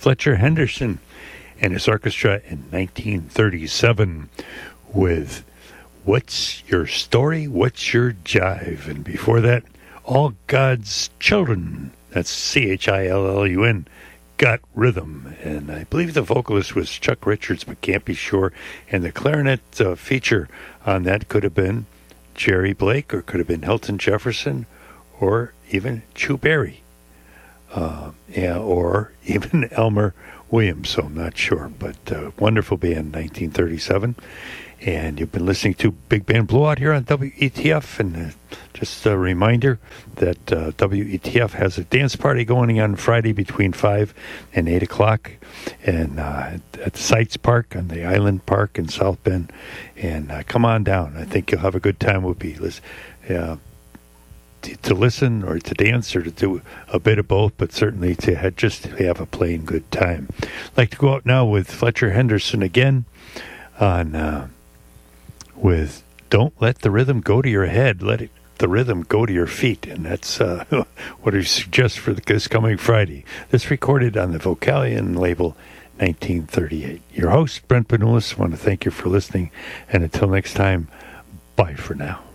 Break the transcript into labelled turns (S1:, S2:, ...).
S1: Fletcher Henderson and his orchestra in 1937 with What's Your Story, What's Your Jive? And before that, All God's Children, that's Chillun, Got Rhythm. And I believe the vocalist was Chuck Richards, but can't be sure. And the clarinet feature on that could have been Jerry Blake, or could have been Hilton Jefferson, or even Chu Berry, or even Elmer Williams, so I'm not sure. But wonderful band, 1937. And you've been listening to Big Band Blowout here on WETF. And just a reminder that WETF has a dance party going on Friday between 5 and 8 o'clock and at Sites Park on the Island Park in South Bend. And come on down. I think you'll have a good time. We'll be to listen or to dance or to do a bit of both, but certainly to have a plain good time. I'd like to go out now with Fletcher Henderson again on with Don't Let the Rhythm Go to Your Head, the rhythm go to your feet. And that's what I suggest for this coming Friday. This recorded on the Vocalion label, 1938. Your host, Brent Benulis, I want to thank you for listening, and until next time, bye for now.